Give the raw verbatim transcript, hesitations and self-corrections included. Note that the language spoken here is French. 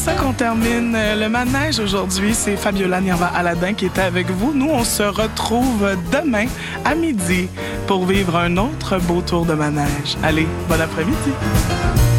ça qu'on termine le manège aujourd'hui. C'est Fabiola Niava-Aladin qui était avec vous. Nous, on se retrouve demain à midi pour vivre un autre beau tour de manège. Allez, bon après-midi.